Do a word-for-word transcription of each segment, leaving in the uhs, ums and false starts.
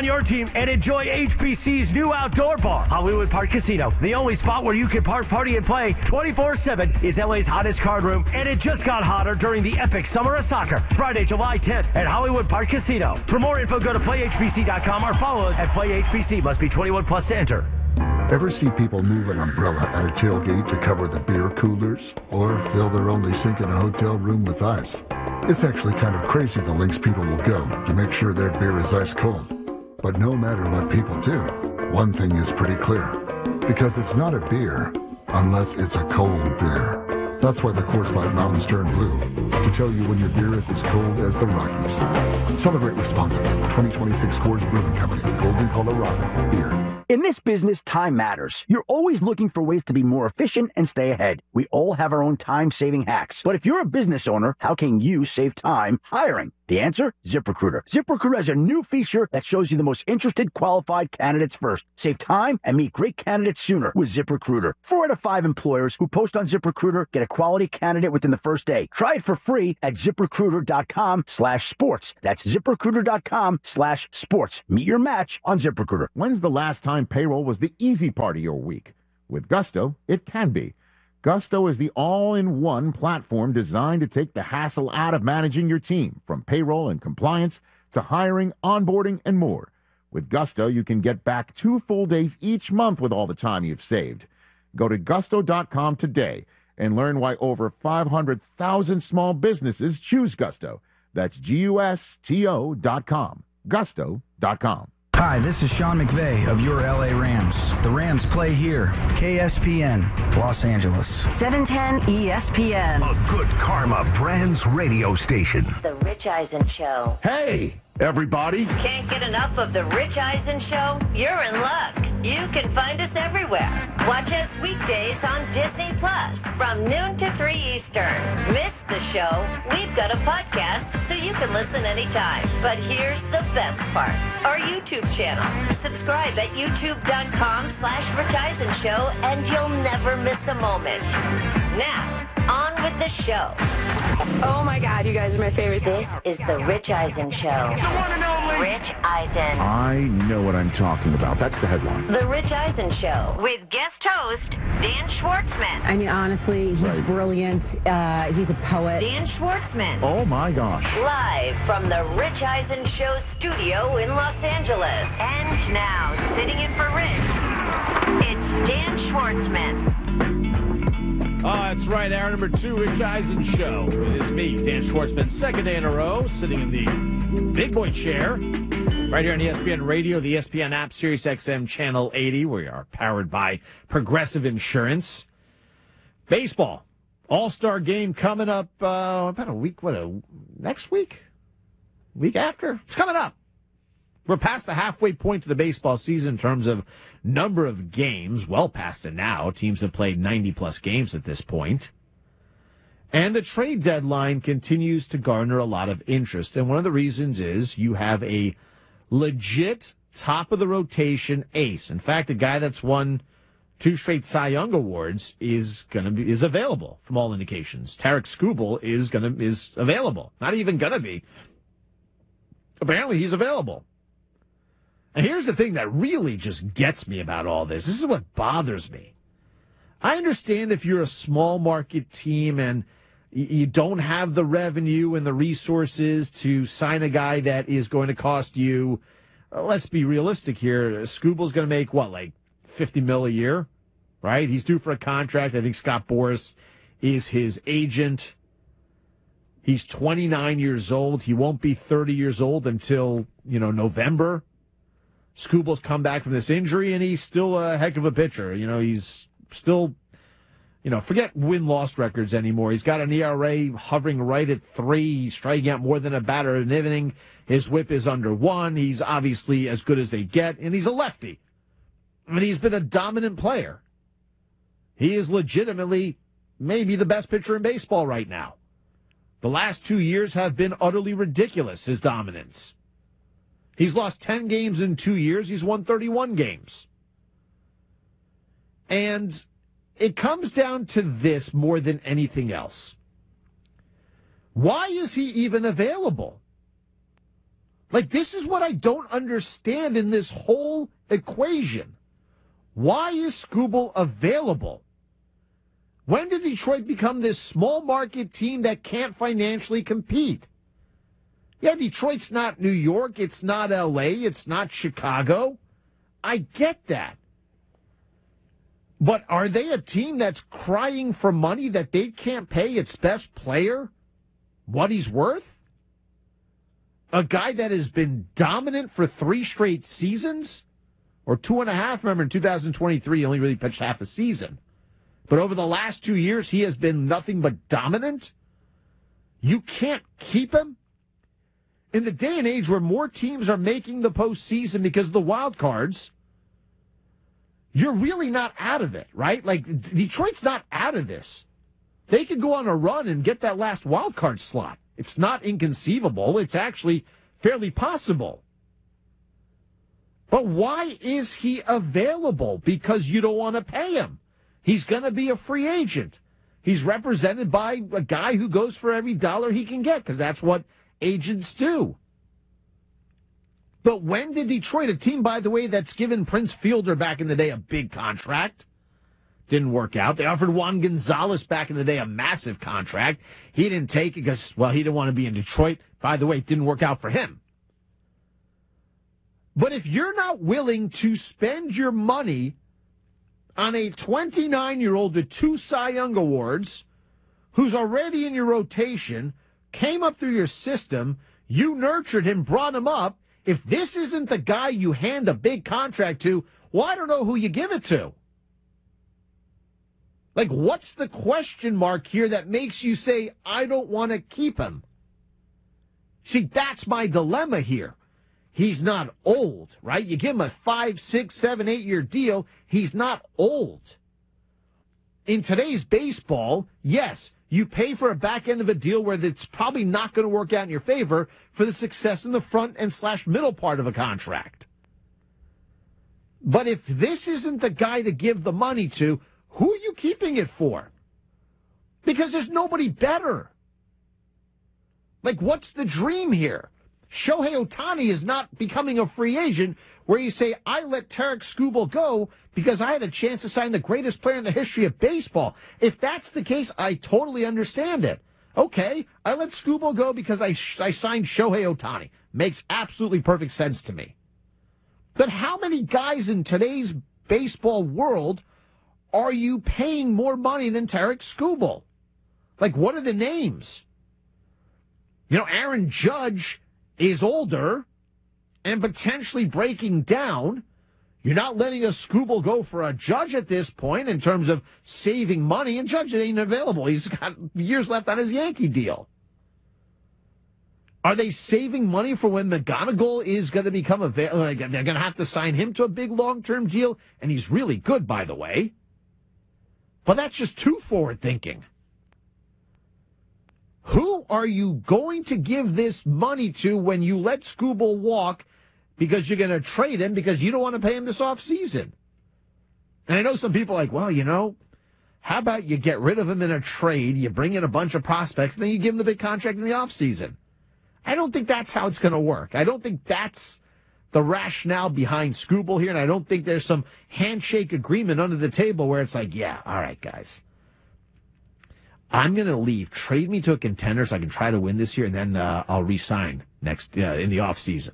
on your team and enjoy H B C's new outdoor bar, Hollywood Park Casino. The only spot where you can park, party, and play twenty-four seven is L A's hottest card room, and it just got hotter during the epic Summer of Soccer, Friday, July tenth at Hollywood Park Casino. For more info, go to play H B C dot com or follow us at PlayHBC. Must be twenty-one plus to enter. Ever see people move an umbrella at a tailgate to cover the beer coolers? Or fill their only sink in a hotel room with ice? It's actually kind of crazy the lengths people will go to make sure their beer is ice cold. But no matter what people do, one thing is pretty clear. Because it's not a beer unless it's a cold beer. That's why the Coors Light Mountains turn blue, to tell you when your beer is as cold as the Rockies. Celebrate responsibly. twenty twenty-six Coors Brewing Company, Golden, Colorado. Beer. In this business, time matters. You're always looking for ways to be more efficient and stay ahead. We all have our own time-saving hacks. But if you're a business owner, how can you save time hiring? The answer? ZipRecruiter. ZipRecruiter has a new feature that shows you the most interested qualified candidates first. Save time and meet great candidates sooner with ZipRecruiter. Four out of five employers who post on ZipRecruiter get a quality candidate within the first day. Try it for free at ZipRecruiter.com slash sports. That's ZipRecruiter.com slash sports. Meet your match on ZipRecruiter. When's the last time payroll was the easy part of your week? With Gusto, it can be. Gusto is the all-in-one platform designed to take the hassle out of managing your team, from payroll and compliance to hiring, onboarding, and more. With Gusto, you can get back two full days each month with all the time you've saved. Go to gusto dot com today and learn why over five hundred thousand small businesses choose Gusto. That's G U S T O dot com. gusto dot com. Hi, this is Sean McVay of your L A Rams. The Rams play here. K S P N, Los Angeles. seven ten E S P N. A good karma brands radio station. The Rich Eisen Show. Hey, everybody. Can't get enough of The Rich Eisen Show? You're in luck. You can find us everywhere. Watch us weekdays on Disney Plus from noon to three Eastern. Miss the show? We've got a podcast so you can listen anytime. But here's the best part. Our YouTube channel. Subscribe at youtube.com slash Rich Eisen Show and you'll never miss a moment. Now, on with the show. Oh my God, you guys are my favorite. This is The Rich Eisen Show. The one and only Rich Eisen. I know what I'm talking about. That's the headline. The Rich Eisen Show with guest host Dan Schwartzman. I mean, honestly, he's Right. brilliant. Uh, he's a poet. Dan Schwartzman. Oh, my gosh. Live from the Rich Eisen Show studio in Los Angeles. And now, sitting in for Rich, it's Dan Schwartzman. Oh, that's right. Hour number two, Rich Eisen Show. It is me, Dan Schwartzman, second day in a row, sitting in the big boy chair right here on E S P N Radio, the E S P N app, Sirius X M Channel eighty. We are powered by Progressive Insurance. Baseball. All-Star game coming up uh, about a week, what, a, next week? Week after? It's coming up. We're past the halfway point to the baseball season in terms of number of games. Well past it now. Teams have played ninety-plus games at this point. And the trade deadline continues to garner a lot of interest. And one of the reasons is you have a legit top-of-the-rotation ace. In fact, a guy that's won two straight Cy Young awards is going to be is available from all indications. Tarik Skubal is going to is available. Not even going to be. Apparently, he's available. And here's the thing that really just gets me about all this. This is what bothers me. I understand if you're a small market team and you don't have the revenue and the resources to sign a guy that is going to cost you, uh, let's be realistic here, Skubal's going to make, what, like fifty mil a year, right? He's due for a contract. I think Scott Boras is his agent. He's twenty-nine years old. He won't be thirty years old until, you know, November. Skubal's come back from this injury, and he's still a heck of a pitcher. You know, he's still, you know, forget win-loss records anymore. He's got an E R A hovering right at three. He's striking out more than a batter an inning. His whip is under one. He's obviously as good as they get, and he's a lefty. And he's been a dominant player. He is legitimately maybe the best pitcher in baseball right now. The last two years have been utterly ridiculous, his dominance. He's lost ten games in two years. He's won thirty-one games. And it comes down to this more than anything else. Why is he even available? Like, this is what I don't understand in this whole equation. Why is Skubal available? When did Detroit become this small market team that can't financially compete? Yeah, Detroit's not New York, it's not L A, it's not Chicago. I get that. But are they a team that's crying for money that they can't pay its best player what he's worth? A guy that has been dominant for three straight seasons? Or two and a half? Remember, in two thousand twenty-three, he only really pitched half a season. But over the last two years, he has been nothing but dominant? You can't keep him? In the day and age where more teams are making the postseason because of the wild cards, you're really not out of it, right? Like, Detroit's not out of this. They could go on a run and get that last wild card slot. It's not inconceivable. It's actually fairly possible. But why is he available? Because you don't want to pay him. He's going to be a free agent. He's represented by a guy who goes for every dollar he can get, because that's what agents do. But when did Detroit, a team, by the way, that's given Prince Fielder back in the day a big contract, didn't work out. They offered Juan Gonzalez back in the day a massive contract. He didn't take it because, well, he didn't want to be in Detroit. By the way, it didn't work out for him. But if you're not willing to spend your money on a twenty-nine-year-old with two Cy Young Awards, who's already in your rotation, came up through your system, you nurtured him, brought him up, if this isn't the guy you hand a big contract to, well, I don't know who you give it to. Like, what's the question mark here that makes you say, I don't want to keep him? See, that's my dilemma here. He's not old, right? You give him a five, six, seven, eight-year deal, he's not old. In today's baseball, yes, you pay for a back end of a deal where it's probably not going to work out in your favor for the success in the front and slash middle part of a contract. But if this isn't the guy to give the money to, who are you keeping it for? Because there's nobody better. Like, what's the dream here? Shohei Ohtani is not becoming a free agent where you say, I let Tarik Skubal go because I had a chance to sign the greatest player in the history of baseball. If that's the case, I totally understand it. Okay, I let Skubal go because I, sh- I signed Shohei Ohtani. Makes absolutely perfect sense to me. But how many guys in today's baseball world are you paying more money than Tarik Skubal? Like, what are the names? You know, Aaron Judge is older and potentially breaking down. You're not letting a Skubal go for a Judge at this point in terms of saving money, and Judge ain't available. He's got years left on his Yankee deal. Are they saving money for when McGonagall is going to become available? They're going to have to sign him to a big long-term deal, and he's really good, by the way. But that's just too forward thinking. Who are you going to give this money to when you let Skubal walk because you're going to trade him because you don't want to pay him this offseason? And I know some people are like, well, you know, how about you get rid of him in a trade, you bring in a bunch of prospects, and then you give him the big contract in the offseason. I don't think that's how it's going to work. I don't think that's the rationale behind Skubal here, and I don't think there's some handshake agreement under the table where it's like, yeah, all right, guys, I'm going to leave. Trade me to a contender so I can try to win this year, and then uh, I'll re-sign next uh, in the offseason.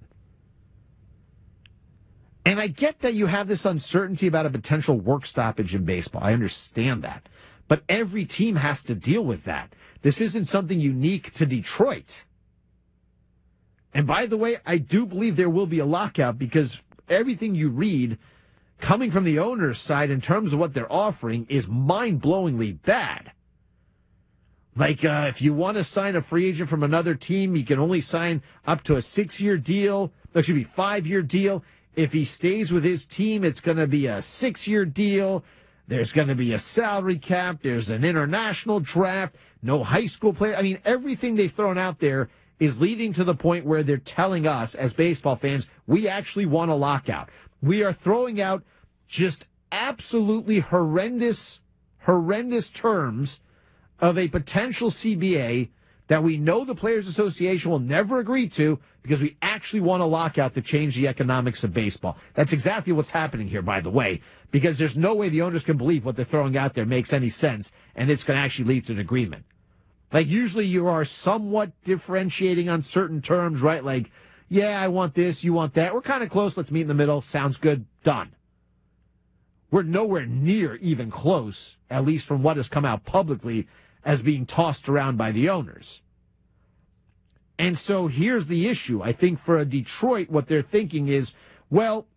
And I get that you have this uncertainty about a potential work stoppage in baseball. I understand that. But every team has to deal with that. This isn't something unique to Detroit. And by the way, I do believe there will be a lockout because everything you read coming from the owner's side in terms of what they're offering is mind-blowingly bad. Like, uh, if you want to sign a free agent from another team, you can only sign up to a six-year deal. That should be a five-year deal. If he stays with his team, it's going to be a six-year deal. There's going to be a salary cap. There's an international draft. No high school player. I mean, everything they've thrown out there is leading to the point where they're telling us as baseball fans, we actually want a lockout. We are throwing out just absolutely horrendous, horrendous terms of a potential C B A that we know the Players Association will never agree to because we actually want a lockout to change the economics of baseball. That's exactly what's happening here, by the way, because there's no way the owners can believe what they're throwing out there makes any sense, and it's going to actually lead to an agreement. Like, usually you are somewhat differentiating on certain terms, right? Like, yeah, I want this, you want that. We're kind of close. Let's meet in the middle. Sounds good. Done. We're nowhere near even close, at least from what has come out publicly, as being tossed around by the owners. And so here's the issue. I think for a Detroit, what they're thinking is, well,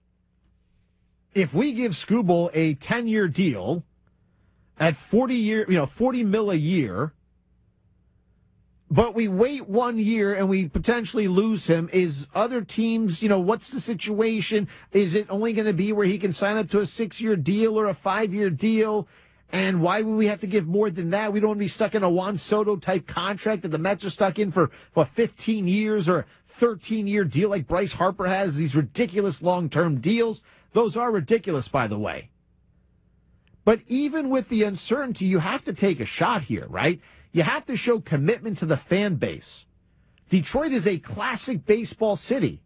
if we give Skubal a ten-year deal at forty year, you know, forty mil a year, but we wait one year and we potentially lose him, is other teams, you know, what's the situation? Is it only going to be where he can sign up to a six-year deal or a five-year deal? And why would we have to give more than that? We don't want to be stuck in a Juan Soto-type contract that the Mets are stuck in for, for fifteen years or a thirteen-year deal like Bryce Harper has, these ridiculous long-term deals. Those are ridiculous, by the way. But even with the uncertainty, you have to take a shot here, right? You have to show commitment to the fan base. Detroit is a classic baseball city.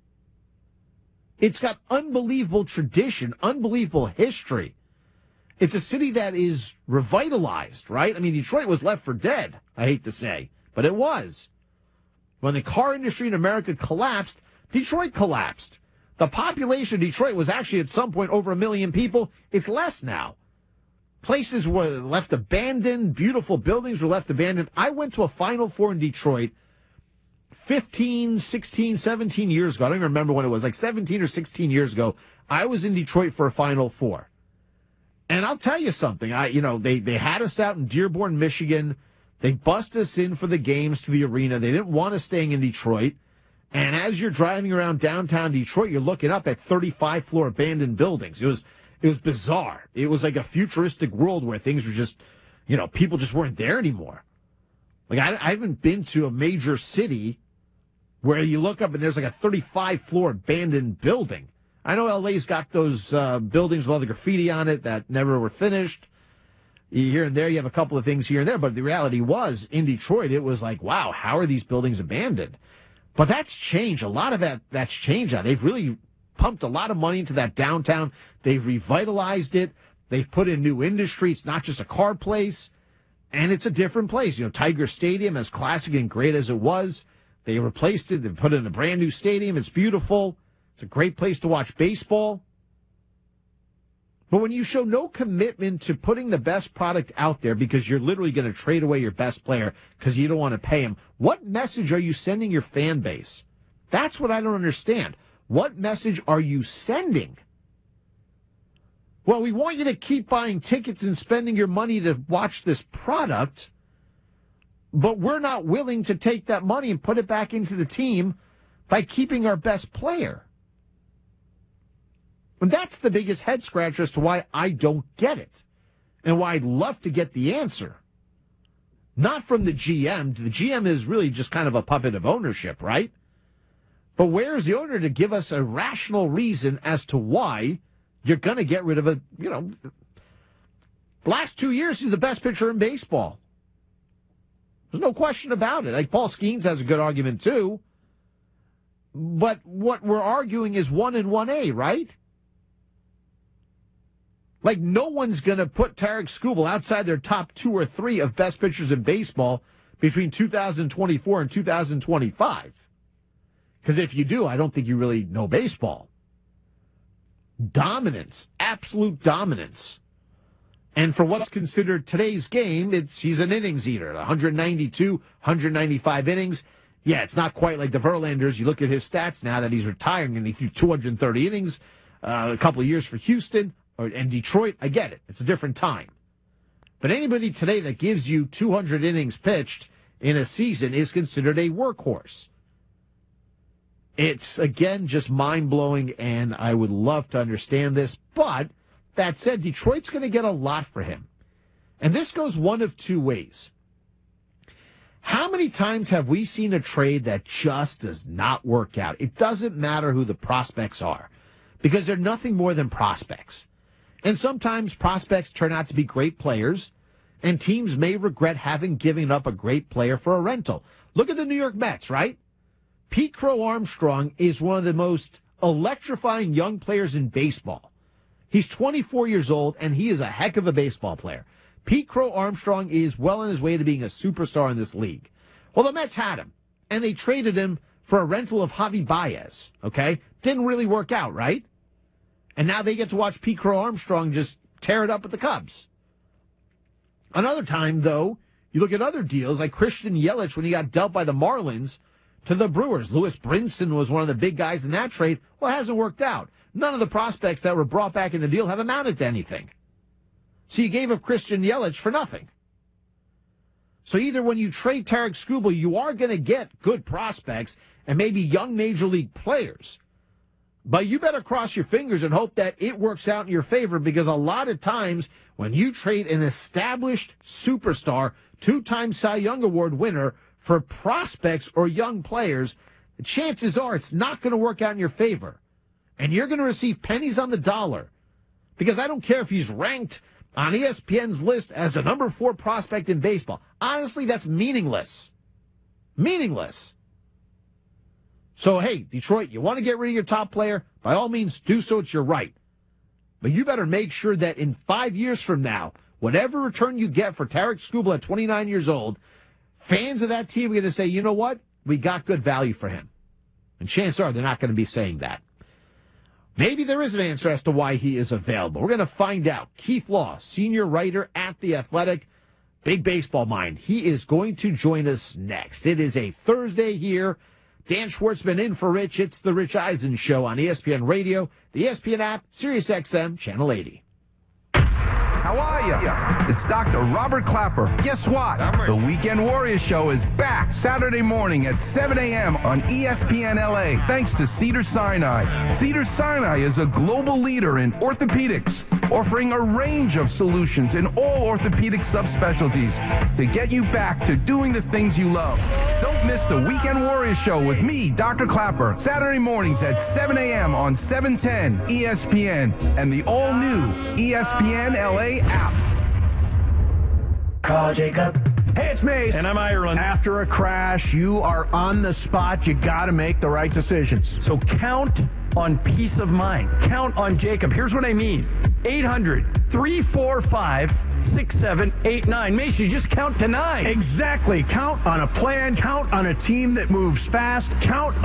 It's got unbelievable tradition, unbelievable history. It's a city that is revitalized, right? I mean, Detroit was left for dead, I hate to say, but it was. When the car industry in America collapsed, Detroit collapsed. The population of Detroit was actually at some point over a million people. It's less now. Places were left abandoned. Beautiful buildings were left abandoned. I went to a Final Four in Detroit fifteen, sixteen, seventeen years ago. I don't even remember when it was, like seventeen or sixteen years ago. I was in Detroit for a Final Four. And I'll tell you something. I, you know, they, they had us out in Dearborn, Michigan. They bust us in for the games to the arena. They didn't want us staying in Detroit. And as you're driving around downtown Detroit, you're looking up at thirty-five floor abandoned buildings. It was it was bizarre. It was like a futuristic world where things were just, you know, people just weren't there anymore. Like, I, I haven't been to a major city where you look up and there's like a thirty-five floor abandoned building. I know L A's got those uh, buildings with all the graffiti on it that never were finished. Here and there, you have a couple of things here and there, but the reality was, in Detroit, it was like, wow, how are these buildings abandoned? But that's changed. A lot of that, that's changed now. They've really pumped a lot of money into that downtown. They've revitalized it. They've put in new industry. It's not just a car place, and it's a different place. You know, Tiger Stadium, as classic and great as it was, they replaced it. They put in a brand new stadium. It's beautiful. It's a great place to watch baseball. But when you show no commitment to putting the best product out there because you're literally going to trade away your best player because you don't want to pay him, what message are you sending your fan base? That's what I don't understand. What message are you sending? Well, we want you to keep buying tickets and spending your money to watch this product, but we're not willing to take that money and put it back into the team by keeping our best player. And that's the biggest head scratcher as to why I don't get it and why I'd love to get the answer. Not from the G M. The G M is really just kind of a puppet of ownership, right? But where is the owner to give us a rational reason as to why you're going to get rid of a, you know, the last two years he's the best pitcher in baseball. There's no question about it. Like, Paul Skeens has a good argument too. But what we're arguing is one and one A, right? Like, no one's going to put Tarik Skubal outside their top two or three of best pitchers in baseball between two thousand twenty-four and two thousand twenty-five. Because if you do, I don't think you really know baseball. Dominance, absolute dominance. And for what's considered today's game, it's he's an innings eater. one ninety-two, one ninety-five innings. Yeah, it's not quite like the Verlanders. You look at his stats now that he's retiring, and he threw two hundred thirty innings, uh, a couple of years for Houston or and Detroit. I get it. It's a different time. But anybody today that gives you two hundred innings pitched in a season is considered a workhorse. It's, again, just mind-blowing, and I would love to understand this. But that said, Detroit's going to get a lot for him. And this goes one of two ways. How many times have we seen a trade that just does not work out? It doesn't matter who the prospects are, because they're nothing more than prospects. And sometimes prospects turn out to be great players, and teams may regret having given up a great player for a rental. Look at the New York Mets, right? Pete Crow Armstrong is one of the most electrifying young players in baseball. He's twenty-four years old, and he is a heck of a baseball player. Pete Crow Armstrong is well on his way to being a superstar in this league. Well, the Mets had him, and they traded him for a rental of Javi Baez, okay? Didn't really work out, right? And now they get to watch Pete Crow Armstrong just tear it up with the Cubs. Another time, though, you look at other deals, like Christian Yelich when he got dealt by the Marlins to the Brewers. Lewis Brinson was one of the big guys in that trade. Well, it hasn't worked out. None of the prospects that were brought back in the deal have amounted to anything. So you gave up Christian Yelich for nothing. So either when you trade Tarik Skubal, you are going to get good prospects and maybe young major league players. But you better cross your fingers and hope that it works out in your favor, because a lot of times when you trade an established superstar, two-time Cy Young Award winner, for prospects or young players, the chances are it's not going to work out in your favor. And you're going to receive pennies on the dollar. Because I don't care if he's ranked on E S P N's list as the number four prospect in baseball. Honestly, that's meaningless. Meaningless. So, hey, Detroit, you want to get rid of your top player? By all means, do so. It's your right. But you better make sure that in five years from now, whatever return you get for Tarik Skubal at twenty-nine years old, fans of that team are going to say, you know what? We got good value for him. And chances are they're not going to be saying that. Maybe there is an answer as to why he is available. We're going to find out. Keith Law, senior writer at The Athletic, big baseball mind. He is going to join us next. It is a Thursday here. Dan Schwartzman in for Rich. It's the Rich Eisen Show on E S P N Radio, the E S P N app, Sirius X M, Channel eighty. How are you? It's Doctor Robert Clapper. Guess what? The Weekend Warriors Show is back Saturday morning at seven a.m. on E S P N L A, thanks to Cedars-Sinai. Cedars-Sinai is a global leader in orthopedics, offering a range of solutions in all orthopedic subspecialties to get you back to doing the things you love. Don't miss the Weekend Warriors Show with me, Doctor Clapper, Saturday mornings at seven a.m. on seven ten E S P N and the all-new E S P N L A app. Call Jacob. Hey, it's Mace. And I'm Ireland. After a crash, you are on the spot. You got to make the right decisions. So count on peace of mind. Count on Jacob. Here's what I mean. eight hundred, three four five, six seven eight nine. Mace, you just count to nine. Exactly. Count on a plan. Count on a team that moves fast. Count